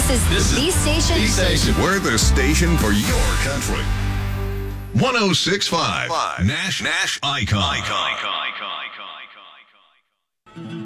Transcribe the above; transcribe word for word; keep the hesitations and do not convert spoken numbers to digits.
This is This the is station. the station. We're the station for your country. one oh six point five Nash Nash Icon. Icon.